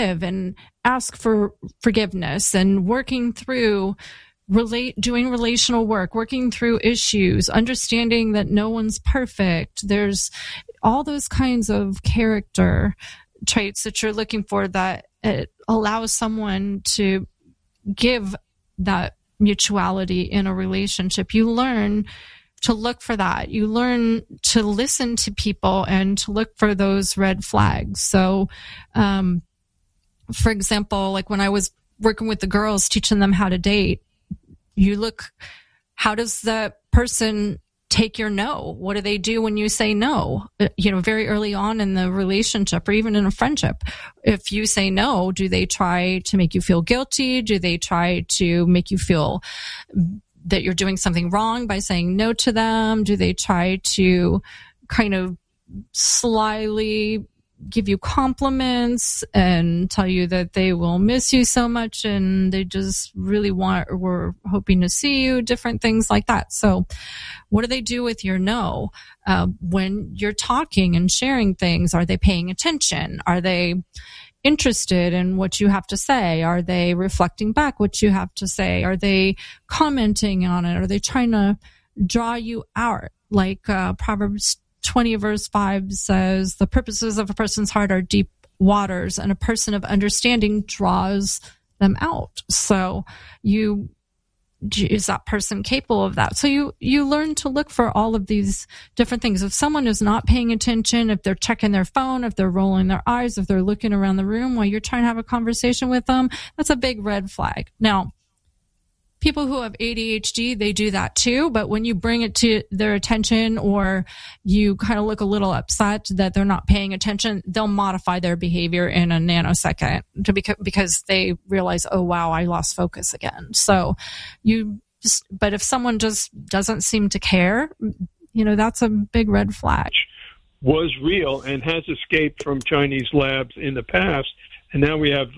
forgive and ask for forgiveness, and working through doing relational work, working through issues, understanding that no one's perfect. There's all those kinds of character traits that you're looking for, that it allows someone to give that mutuality in a relationship. You learn to look for that. You learn to listen to people and to look for those red flags. So, for example, like when I was working with the girls, teaching them how to date, you look, how does the person take your no? What do they do when you say no? Very early on in the relationship or even in a friendship, if you say no, do they try to make you feel guilty? Do they try to make you feel that you're doing something wrong by saying no to them? Do they try to kind of slyly give you compliments and tell you that they will miss you so much and they just really were hoping to see you, different things like that. So what do they do with your no? When you're talking and sharing things, are they paying attention? Are they interested in what you have to say? Are they reflecting back what you have to say? Are they commenting on it? Are they trying to draw you out? Like Proverbs 20 verse 5 says, the purposes of a person's heart are deep waters, and a person of understanding draws them out. So is that person capable of that? So you learn to look for all of these different things. If someone is not paying attention, if they're checking their phone, if they're rolling their eyes, if they're looking around the room while you're trying to have a conversation with them, that's a big red flag. Now, people who have ADHD, they do that too, but when you bring it to their attention, or you kind of look a little upset that they're not paying attention, they'll modify their behavior in a nanosecond because they realize, oh wow, I lost focus again. So but if someone just doesn't seem to care, that's a big red flag. Was real and has escaped from Chinese labs in the past. And now we have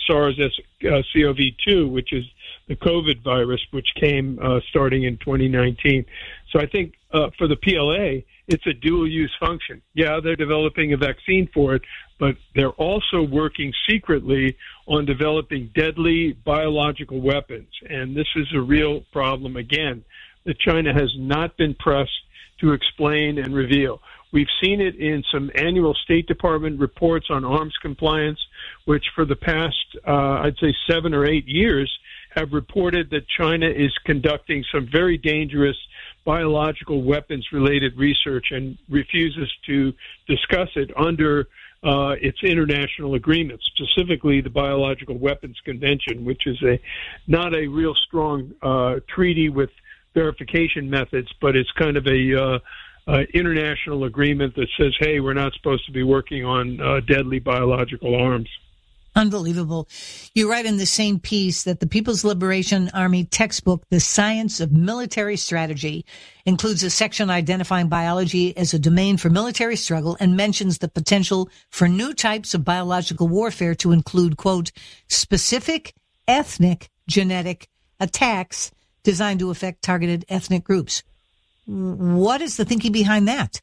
SARS-CoV-2, which is the COVID virus, which came starting in 2019. So I think for the PLA, it's a dual-use function. Yeah, they're developing a vaccine for it, but they're also working secretly on developing deadly biological weapons. And this is a real problem, again, that China has not been pressed to explain and reveal. We've seen it in some annual State Department reports on arms compliance, which for the past, I'd say 7 or 8 years, have reported that China is conducting some very dangerous biological weapons-related research and refuses to discuss it under its international agreements, specifically the Biological Weapons Convention, which is not a real strong treaty with verification methods, but it's kind of a international agreement that says, hey, we're not supposed to be working on deadly biological arms. Unbelievable. You write in the same piece that the People's Liberation Army textbook, The Science of Military Strategy, includes a section identifying biology as a domain for military struggle and mentions the potential for new types of biological warfare to include, quote, specific ethnic genetic attacks designed to affect targeted ethnic groups. What is the thinking behind that?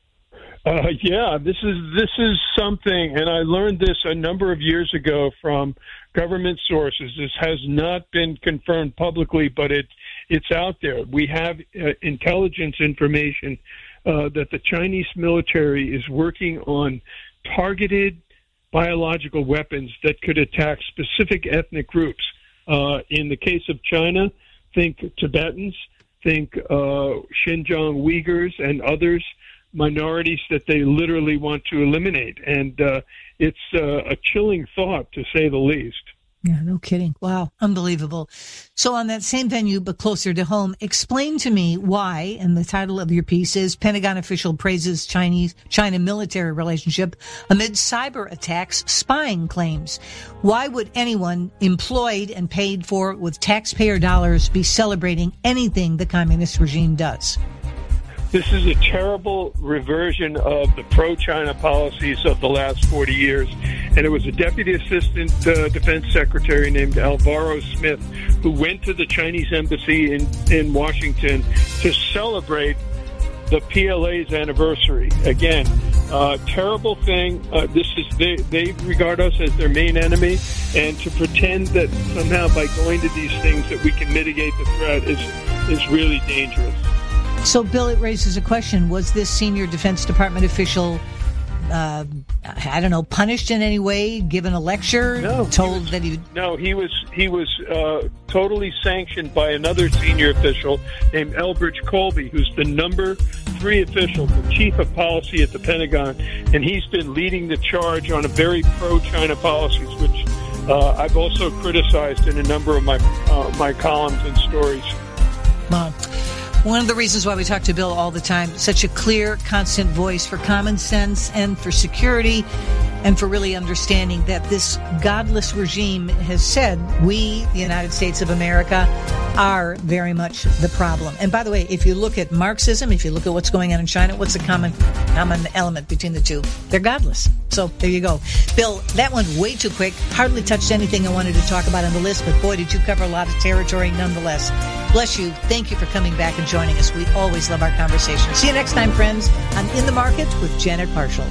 This is something, and I learned this a number of years ago from government sources. This has not been confirmed publicly, but it's out there. We have intelligence information that the Chinese military is working on targeted biological weapons that could attack specific ethnic groups. In the case of China, think Tibetans, think Xinjiang Uyghurs and others, minorities that they literally want to eliminate. And it's a chilling thought, to say the least. Yeah, no kidding. Wow, unbelievable. So on that same venue, but closer to home, explain to me why, and the title of your piece is Pentagon Official Praises China Military Relationship Amid Cyber Attacks Spying Claims. Why would anyone employed and paid for with taxpayer dollars be celebrating anything the communist regime does? This is a terrible reversion of the pro-China policies of the last 40 years. And it was a Deputy Assistant Defense Secretary named Alvaro Smith who went to the Chinese embassy in Washington to celebrate the PLA's anniversary. Again, Terrible thing. They regard us as their main enemy, and to pretend that somehow by going to these things that we can mitigate the threat is really dangerous. So, Bill, it raises a question. Was this senior Defense Department official, punished in any way, given a lecture, told that he... No, he was totally sanctioned by another senior official named Elbridge Colby, who's the number 3 official, the chief of policy at the Pentagon, and he's been leading the charge on a very pro-China policies, which I've also criticized in a number of my columns and stories. Well, one of the reasons why we talk to Bill all the time, such a clear, constant voice for common sense and for security and for really understanding that this godless regime has said we, the United States of America, are very much the problem. And by the way, if you look at Marxism, if you look at what's going on in China, what's the common element between the two? They're godless. So there you go. Bill, that went way too quick. Hardly touched anything I wanted to talk about on the list, but boy, did you cover a lot of territory nonetheless. Bless you. Thank you for coming back and joining us. We always love our conversation. See you next time, friends, on In the Market with Janet Parshall.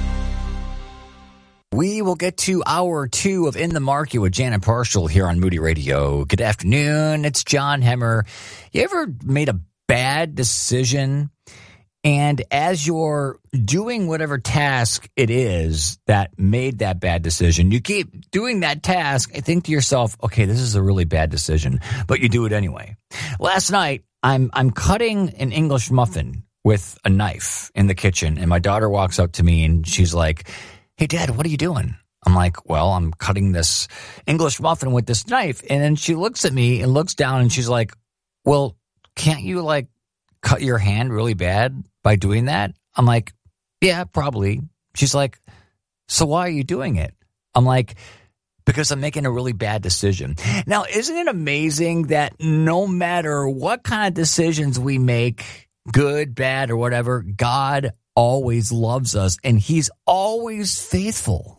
We will get to hour 2 of In the Market with Janet Parshall here on Moody Radio. Good afternoon. It's John Hemmer. You ever made a bad decision, and as you're doing whatever task it is that made that bad decision, you keep doing that task and think to yourself, okay, this is a really bad decision, but you do it anyway. Last night, I'm cutting an English muffin with a knife in the kitchen, and my daughter walks up to me and she's like, hey, Dad, what are you doing? I'm like, well, I'm cutting this English muffin with this knife. And then she looks at me and looks down and she's like, well, can't you cut your hand really bad by doing that? I'm like, yeah, probably. She's like, so why are you doing it? I'm like, because I'm making a really bad decision. Now, isn't it amazing that no matter what kind of decisions we make, good, bad, or whatever, God always loves us, and He's always faithful.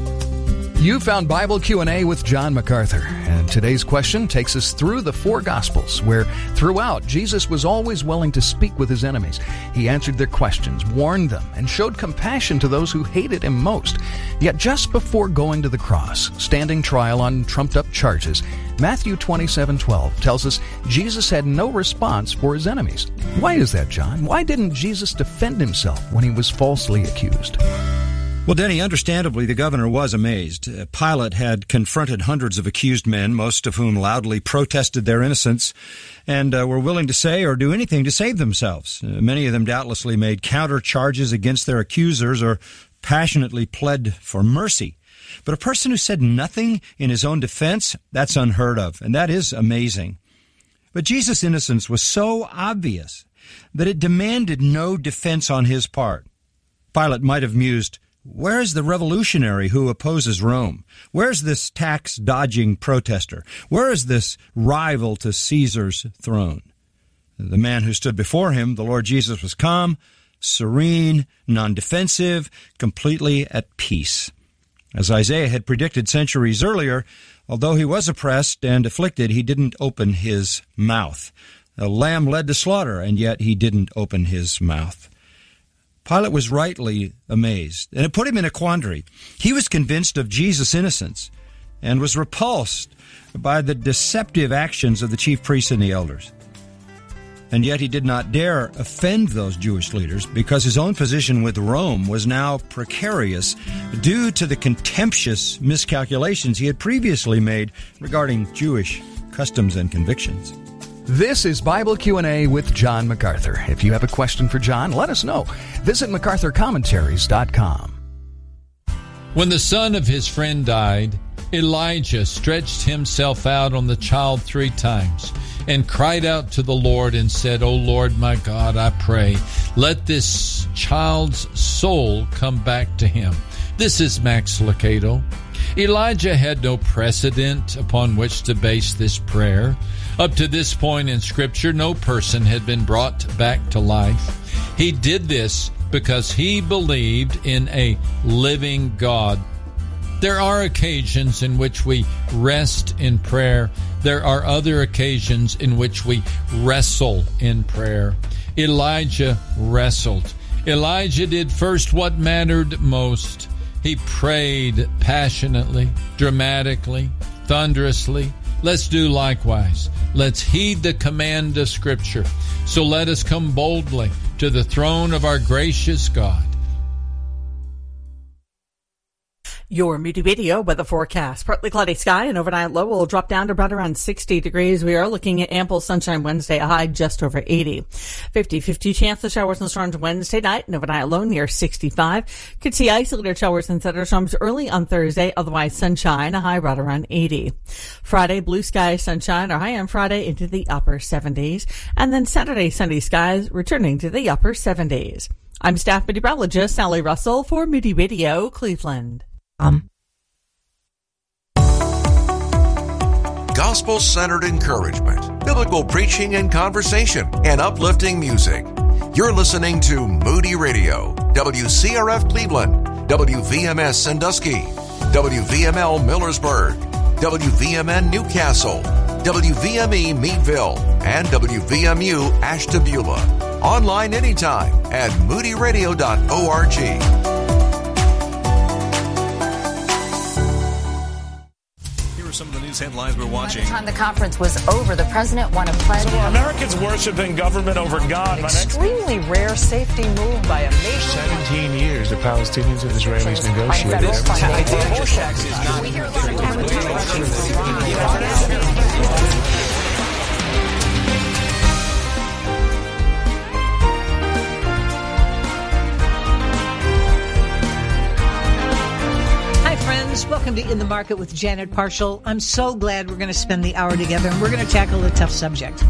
You found Bible Q&A with John MacArthur, and today's question takes us through the 4 Gospels, where throughout Jesus was always willing to speak with His enemies. He answered their questions, warned them, and showed compassion to those who hated Him most. Yet just before going to the cross, standing trial on trumped-up charges, Matthew 27:12 tells us Jesus had no response for His enemies. Why is that, John? Why didn't Jesus defend Himself when He was falsely accused? Well, Denny, understandably, the governor was amazed. Pilate had confronted hundreds of accused men, most of whom loudly protested their innocence and were willing to say or do anything to save themselves. Many of them doubtlessly made counter charges against their accusers or passionately pled for mercy. But a person who said nothing in his own defense, that's unheard of, and that is amazing. But Jesus' innocence was so obvious that it demanded no defense on his part. Pilate might have mused, where is the revolutionary who opposes Rome? Where's this tax-dodging protester? Where is this rival to Caesar's throne? The man who stood before him, the Lord Jesus, was calm, serene, non-defensive, completely at peace. As Isaiah had predicted centuries earlier, although he was oppressed and afflicted, he didn't open his mouth. A lamb led to slaughter, and yet he didn't open his mouth. Pilate was rightly amazed, and it put him in a quandary. He was convinced of Jesus' innocence and was repulsed by the deceptive actions of the chief priests and the elders. And yet he did not dare offend those Jewish leaders because his own position with Rome was now precarious due to the contemptuous miscalculations he had previously made regarding Jewish customs and convictions. This is Bible Q&A with John MacArthur. If you have a question for John, let us know. Visit MacArthurCommentaries.com. When the son of his friend died, Elijah stretched himself out on the child 3 times and cried out to the Lord and said, O Lord my God, I pray, let this child's soul come back to him. This is Max Lucado. Elijah had no precedent upon which to base this prayer. Up to this point in Scripture, no person had been brought back to life. He did this because he believed in a living God. There are occasions in which we rest in prayer. There are other occasions in which we wrestle in prayer. Elijah wrestled. Elijah did first what mattered most. He prayed passionately, dramatically, thunderously. Let's do likewise. Let's heed the command of Scripture. So let us come boldly to the throne of our gracious God. Your Moody Radio weather forecast. Partly cloudy sky and overnight low will drop down to about around 60 degrees. We are looking at ample sunshine Wednesday, a high just over 80. 50-50 chance of showers and storms Wednesday night and overnight low near 65. Could see isolated showers and thunderstorms early on Thursday, otherwise sunshine, a high right around 80. Friday, blue skies, sunshine, a high on Friday into the upper 70s. And then Saturday, sunny skies returning to the upper 70s. I'm staff meteorologist Sally Russell for Moody Radio, Cleveland. Gospel-centered encouragement, biblical preaching and conversation, and uplifting music. You're listening to Moody Radio, WCRF Cleveland, WVMS Sandusky, WVML Millersburg, WVMN Newcastle, WVME Meadville, and WVMU Ashtabula. Online anytime at moodyradio.org. Some of the news headlines we're watching. By the time the conference was over, the president won a pledge. So Americans worshiping government over God. An extremely rare safety move by a nation. 17 years the Palestinians and Israelis negotiated. Welcome to In the Market with Janet Parshall. I'm so glad we're going to spend the hour together, and we're going to tackle a tough subject.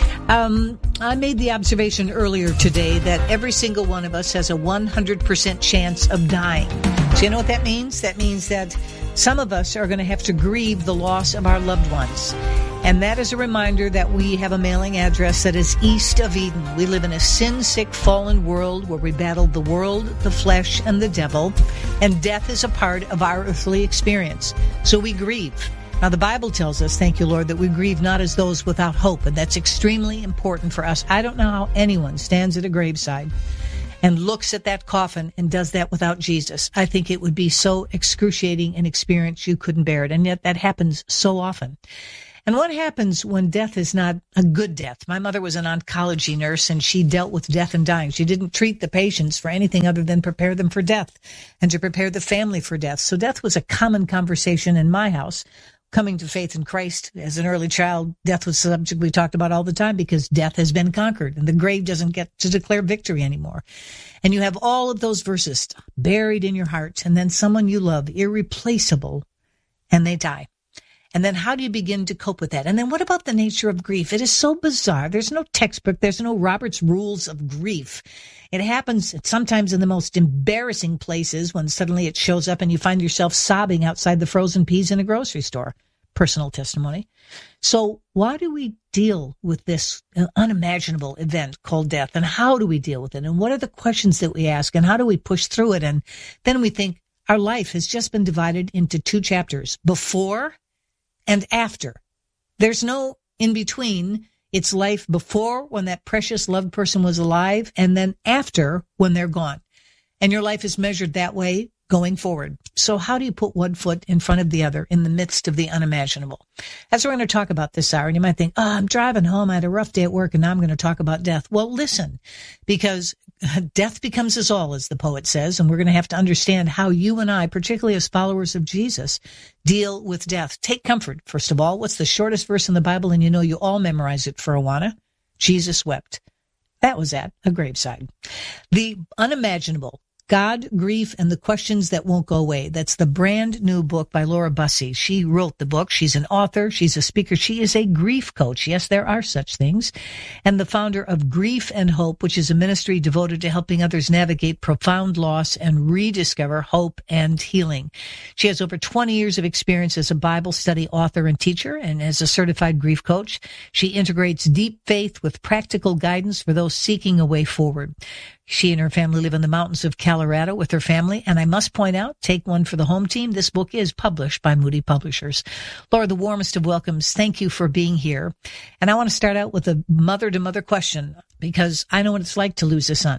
I made the observation earlier today that every single one of us has a 100% chance of dying. So you know what that means? That means that some of us are going to have to grieve the loss of our loved ones. And that is a reminder that we have a mailing address that is east of Eden. We live in a sin-sick, fallen world where we battle the world, the flesh, and the devil. And death is a part of our earthly experience. So we grieve. Now, the Bible tells us, thank you, Lord, that we grieve not as those without hope. And that's extremely important for us. I don't know how anyone stands at a graveside and looks at that coffin and does that without Jesus. I think it would be so excruciating an experience you couldn't bear it. And yet that happens so often. And what happens when death is not a good death? My mother was an oncology nurse, and she dealt with death and dying. She didn't treat the patients for anything other than prepare them for death and to prepare the family for death. So death was a common conversation in my house. Coming to faith in Christ as an early child, death was a subject we talked about all the time because death has been conquered and the grave doesn't get to declare victory anymore. And you have all of those verses buried in your heart, and then someone you love, irreplaceable, and they die. And then how do you begin to cope with that? And then what about the nature of grief? It is so bizarre. There's no textbook. There's no Robert's Rules of Grief. It happens sometimes in the most embarrassing places when suddenly it shows up and you find yourself sobbing outside the frozen peas in a grocery store. Personal testimony. So why do we deal with this unimaginable event called death? And how do we deal with it? And what are the questions that we ask? And how do we push through it? And then we think our life has just been divided into two chapters, before and after. There's no in between. It's life before, when that precious loved person was alive, and then after, when they're gone. And your life is measured that way going forward. So how do you put one foot in front of the other in the midst of the unimaginable? That's what we're going to talk about this hour. And you might think, I'm driving home. I had a rough day at work, and now I'm going to talk about death. Well, listen, because death becomes us all, as the poet says, and we're going to have to understand how you and I, particularly as followers of Jesus, deal with death. Take comfort, first of all. What's the shortest verse in the Bible? And you know you all memorize it for Awana. Jesus wept. That was at a graveside. The unimaginable. God, Grief, and the Questions That Won't Go Away. That's the brand new book by Laura Bussey. She wrote the book. She's an author. She's a speaker. She is a grief coach. Yes, there are such things. And the founder of Grief and Hope, which is a ministry devoted to helping others navigate profound loss and rediscover hope and healing. She has over 20 years of experience as a Bible study author and teacher, and as a certified grief coach. She integrates deep faith with practical guidance for those seeking a way forward. She and her family live in the mountains of Colorado with her family. And I must point out, take one for the home team. This book is published by Moody Publishers. Laura, the warmest of welcomes. Thank you for being here. And I want to start out with a mother-to-mother question, because I know what it's like to lose a son.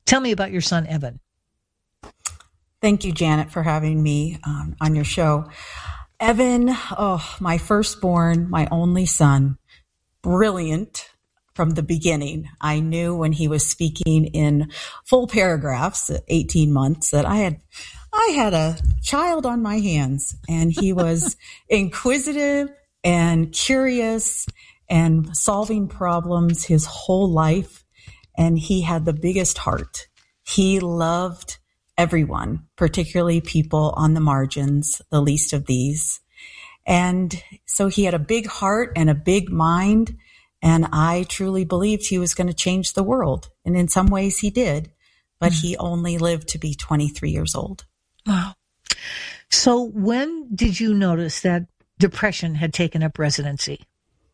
Tell me about your son, Evan. Thank you, Janet, for having me on your show. Evan, my firstborn, my only son, brilliant from the beginning. I knew when he was speaking in full paragraphs at 18 months that I had a child on my hands, and he was inquisitive and curious and solving problems his whole life. And he had the biggest heart. He loved everyone, particularly people on the margins, the least of these. And so he had a big heart and a big mind. And I truly believed he was going to change the world. And in some ways he did, but he only lived to be 23 years old. Wow. So when did you notice that depression had taken up residency?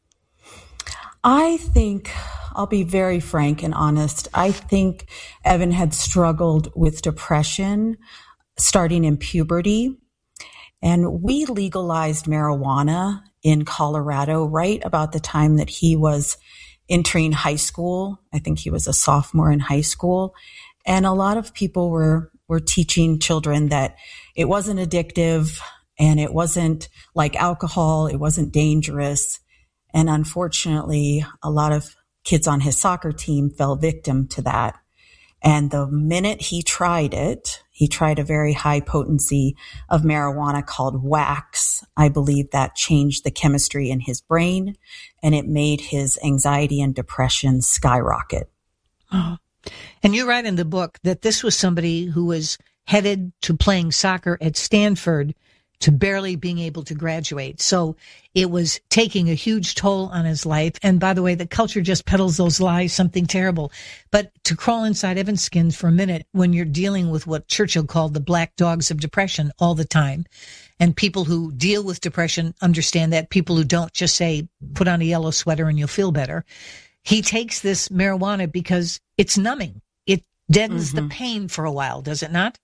I think, I'll be very frank and honest, I think Evan had struggled with depression starting in puberty. And we legalized marijuana in Colorado right about the time that he was entering high school. I think he was a sophomore in high school. And a lot of people were teaching children that it wasn't addictive and it wasn't like alcohol. It wasn't dangerous. And unfortunately, a lot of kids on his soccer team fell victim to that. And the minute he tried it, he tried a very high potency of marijuana called wax. I believe that changed the chemistry in his brain, and it made his anxiety and depression skyrocket. Oh. And you write in the book that this was somebody who was headed to playing soccer at Stanford to barely being able to graduate. So it was taking a huge toll on his life. And by the way, the culture just peddles those lies, something terrible. But to crawl inside Evan's skin for a minute when you're dealing with what Churchill called the black dogs of depression all the time, and people who deal with depression understand that, people who don't just say, put on a yellow sweater and you'll feel better. He takes this marijuana because it's numbing. It deadens the pain for a while, does it not?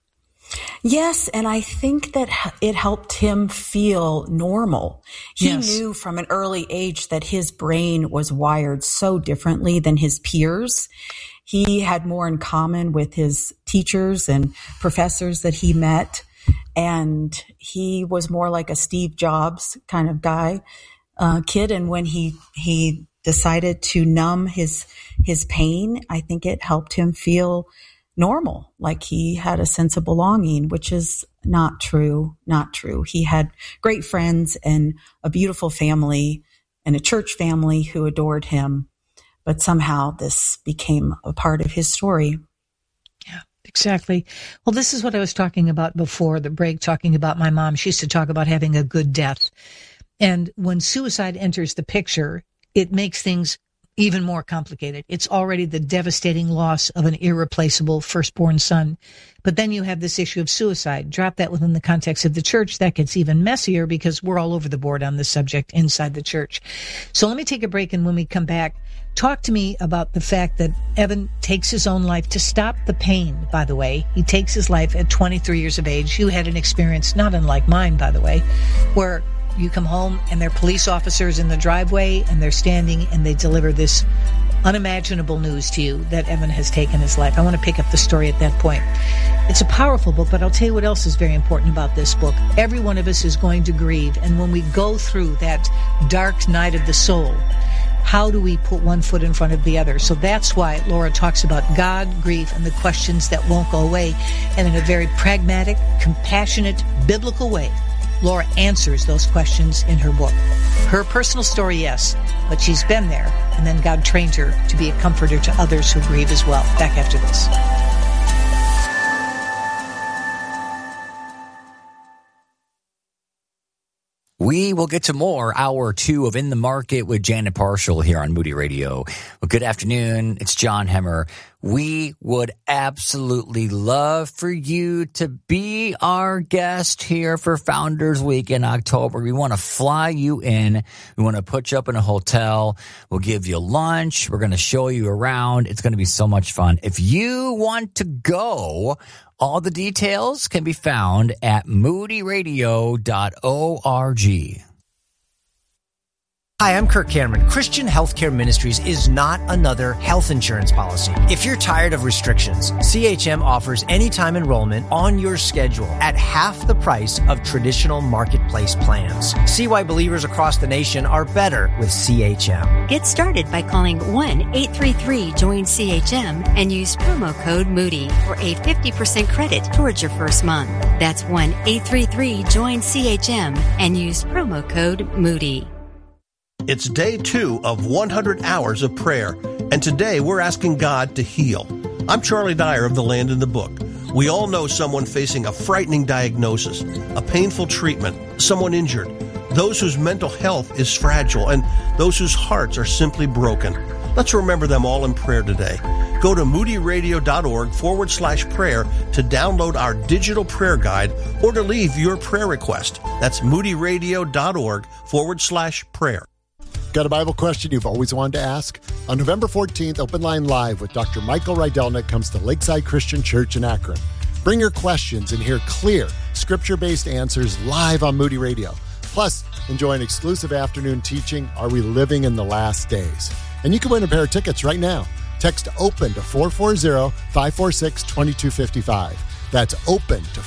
Yes, and I think that it helped him feel normal. He knew from an early age that his brain was wired so differently than his peers. He had more in common with his teachers and professors that he met, and he was more like a Steve Jobs kind of kid. And when he decided to numb his pain, I think it helped him feel normal, like he had a sense of belonging, which is not true. He had great friends and a beautiful family and a church family who adored him, but somehow this became a part of his story. Yeah, exactly. Well, this is what I was talking about before the break, talking about my mom. She used to talk about having a good death. And when suicide enters the picture, it makes things even more complicated. It's already the devastating loss of an irreplaceable firstborn son. But then you have this issue of suicide. Drop that within the context of the church. That gets even messier because we're all over the board on this subject inside the church. So let me take a break, and when we come back, talk to me about the fact that Evan takes his own life to stop the pain, by the way. He takes his life at 23 years of age. You had an experience not unlike mine, by the way, where you come home and there are police officers in the driveway and they're standing and they deliver this unimaginable news to you that Evan has taken his life. I want to pick up the story at that point. It's a powerful book, but I'll tell you what else is very important about this book. Every one of us is going to grieve, and when we go through that dark night of the soul, how do we put one foot in front of the other? So that's why Laura talks about God, grief, and the questions that won't go away. And in a very pragmatic, compassionate, biblical way, Laura answers those questions in her book. Her personal story, yes, but she's been there, and then God trained her to be a comforter to others who grieve as well. Back after this. We will get to more hour 2 of In the Market with Janet Parshall here on Moody Radio. Well, good afternoon. It's John Hemmer. We would absolutely love for you to be our guest here for Founders Week in October. We want to fly you in. We want to put you up in a hotel. We'll give you lunch. We're going to show you around. It's going to be so much fun. If you want to go, all the details can be found at moodyradio.org. Hi, I'm Kirk Cameron. Christian Healthcare Ministries is not another health insurance policy. If you're tired of restrictions, CHM offers anytime enrollment on your schedule at half the price of traditional marketplace plans. See why believers across the nation are better with CHM. Get started by calling 1-833-JOIN-CHM and use promo code Moody for a 50% credit towards your first month. That's 1-833-JOIN-CHM and use promo code Moody. It's day 2 of 100 hours of prayer, and today we're asking God to heal. I'm Charlie Dyer of The Land in the Book. We all know someone facing a frightening diagnosis, a painful treatment, someone injured, those whose mental health is fragile, and those whose hearts are simply broken. Let's remember them all in prayer today. Go to moodyradio.org/prayer to download our digital prayer guide or to leave your prayer request. That's moodyradio.org/prayer. Got a Bible question you've always wanted to ask? On November 14th, Open Line Live with Dr. Michael Rydelnik comes to Lakeside Christian Church in Akron. Bring your questions and hear clear, scripture-based answers live on Moody Radio. Plus, enjoy an exclusive afternoon teaching, Are We Living in the Last Days? And you can win a pair of tickets right now. Text OPEN to 440-546-2255. That's OPEN to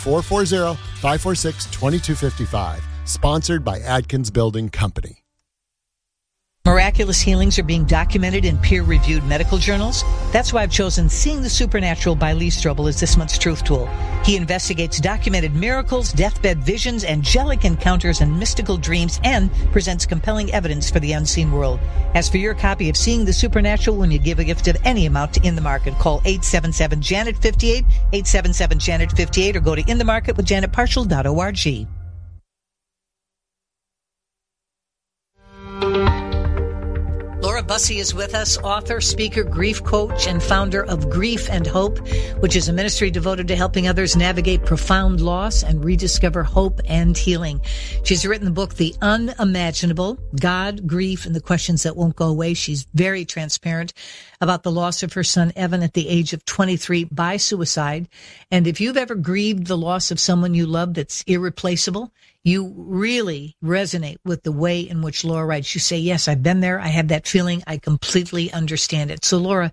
440-546-2255. Sponsored by Adkins Building Company. Miraculous healings are being documented in peer-reviewed medical journals. That's why I've chosen Seeing the Supernatural by Lee Strobel as this month's Truth Tool. He investigates documented miracles, deathbed visions, angelic encounters, and mystical dreams, and presents compelling evidence for the unseen world. As for your copy of Seeing the Supernatural, when you give a gift of any amount to In the Market, call 877-JANET-58, 877-JANET-58, or go to inthemarketwithjanetparshall.org. Laura Bussey is with us, author, speaker, grief coach, and founder of Grief and Hope, which is a ministry devoted to helping others navigate profound loss and rediscover hope and healing. She's written the book, The Unimaginable, God, Grief, and the Questions That Won't Go Away. She's very transparent about the loss of her son, Evan, at the age of 23 by suicide. And if you've ever grieved the loss of someone you love that's irreplaceable, you really resonate with the way in which Laura writes. You say, yes, I've been there. I have that feeling. I completely understand it. So, Laura,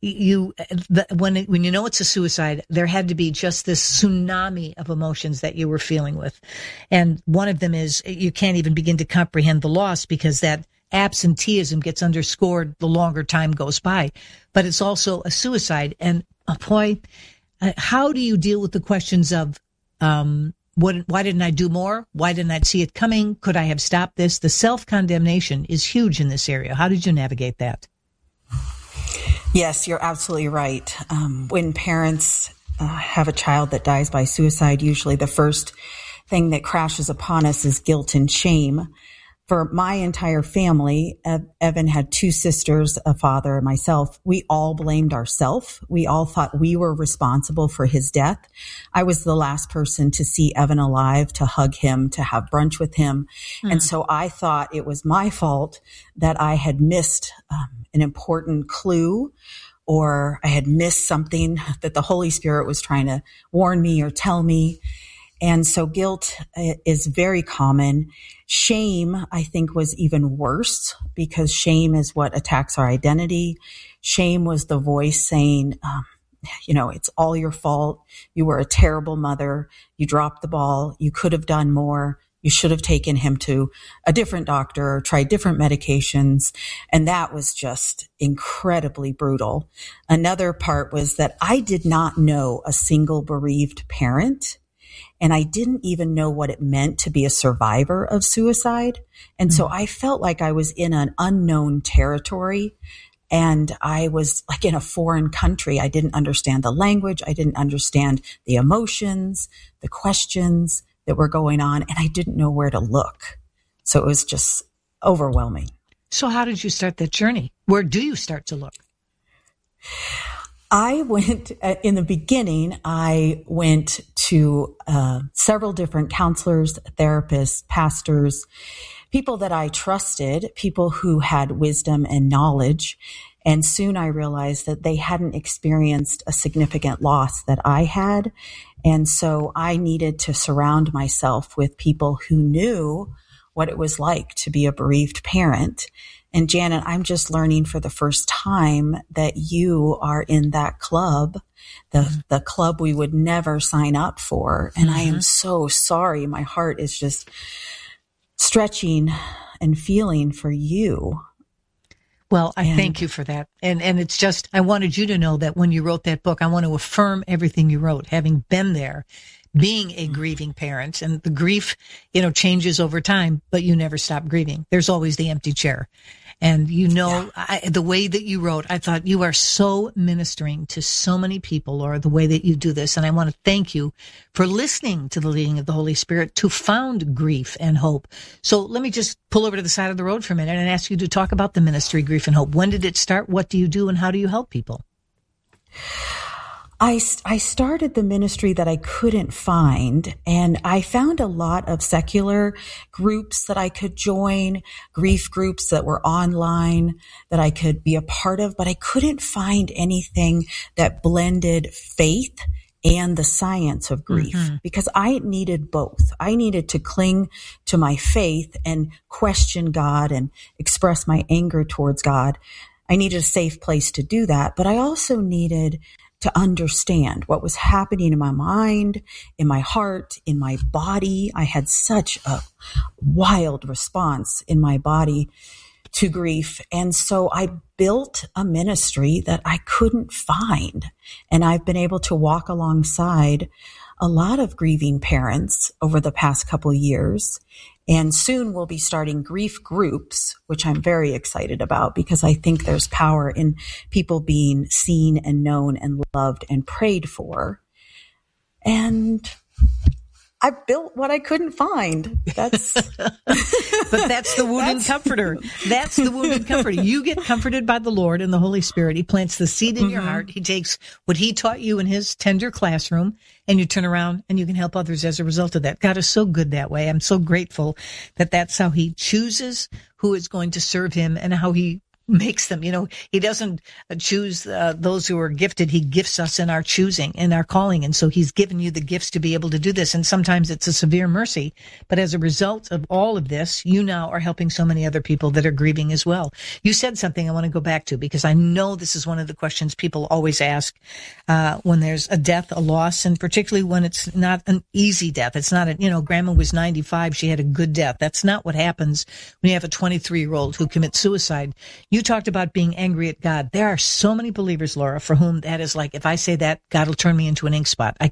when you know it's a suicide, there had to be just this tsunami of emotions that you were feeling with. And one of them is you can't even begin to comprehend the loss because that absenteeism gets underscored the longer time goes by. But it's also a suicide. And boy, how do you deal with the questions of, why didn't I do more? Why didn't I see it coming? Could I have stopped this? The self-condemnation is huge in this area. How did you navigate that? Yes, you're absolutely right. When parents have a child that dies by suicide, usually the first thing that crashes upon us is guilt and shame. For my entire family, Evan had 2 sisters, a father, and myself. We all blamed ourselves. We all thought we were responsible for his death. I was the last person to see Evan alive, to hug him, to have brunch with him. And so I thought it was my fault that I had missed an important clue, or I had missed something that the Holy Spirit was trying to warn me or tell me. And so guilt is very common. Shame, I think, was even worse because shame is what attacks our identity. Shame was the voice saying, it's all your fault. You were a terrible mother. You dropped the ball. You could have done more. You should have taken him to a different doctor or tried different medications. And that was just incredibly brutal. Another part was that I did not know a single bereaved parent. And I didn't even know what it meant to be a survivor of suicide. And so I felt like I was in an unknown territory and I was like in a foreign country. I didn't understand the language. I didn't understand the emotions, the questions that were going on, and I didn't know where to look. So it was just overwhelming. So how did you start that journey? Where do you start to look? I went, in the beginning, I went to several different counselors, therapists, pastors, people that I trusted, people who had wisdom and knowledge. And soon I realized that they hadn't experienced a significant loss that I had. And so I needed to surround myself with people who knew what it was like to be a bereaved parent. And Janet, I'm just learning for the first time that you are in that club, the club we would never sign up for. And I am so sorry. My heart is just stretching and feeling for you. Well, I thank you for that. And it's just, I wanted you to know that when you wrote that book, I want to affirm everything you wrote, having been there, being a grieving parent. And the grief, changes over time, but you never stop grieving. There's always the empty chair. And the way that you wrote, I thought you are so ministering to so many people, Laura, the way that you do this. And I want to thank you for listening to the leading of the Holy Spirit to found grief and hope. So let me just pull over to the side of the road for a minute and ask you to talk about the ministry Grief and Hope. When did it start? What do you do? And how do you help people? I started the ministry that I couldn't find, and I found a lot of secular groups that I could join, grief groups that were online that I could be a part of, but I couldn't find anything that blended faith and the science of grief because I needed both. I needed to cling to my faith and question God and express my anger towards God. I needed a safe place to do that, but I also needed to understand what was happening in my mind, in my heart, in my body. I had such a wild response in my body to grief. And so I built a ministry that I couldn't find. And I've been able to walk alongside a lot of grieving parents over the past couple of years. And soon we'll be starting grief groups, which I'm very excited about because I think there's power in people being seen and known and loved and prayed for. And I built what I couldn't find. But that's the wounded comforter. That's the wounded comforter. You get comforted by the Lord and the Holy Spirit. He plants the seed in your heart. He takes what he taught you in his tender classroom, and you turn around and you can help others as a result of that. God is so good that way. I'm so grateful that that's how he chooses who is going to serve him and how he makes them. He doesn't choose those who are gifted. He gifts us in our choosing, in our calling. And so he's given you the gifts to be able to do this. And sometimes it's a severe mercy. But as a result of all of this, you now are helping so many other people that are grieving as well. You said something I want to go back to because I know this is one of the questions people always ask when there's a death, a loss, and particularly when it's not an easy death. It's not Grandma was 95. She had a good death. That's not what happens when you have a 23-year-old who commits suicide. You talked about being angry at God. There are so many believers, Laura, for whom that is like, if I say that, God will turn me into an ink spot. I